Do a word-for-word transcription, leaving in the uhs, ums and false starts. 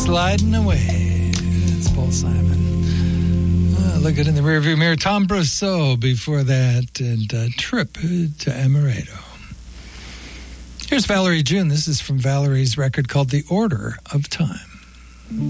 sliding away. It's Paul Simon. Uh, look it in the rearview mirror. Tom Brousseau before that, and uh, Trip to Amaretto. Here's Valerie June. This is from Valerie's record called The Order of Time.